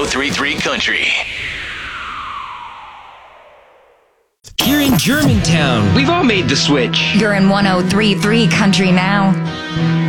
1033 Country. You're in Germantown. We've all made the switch. You're in 1033 Country now.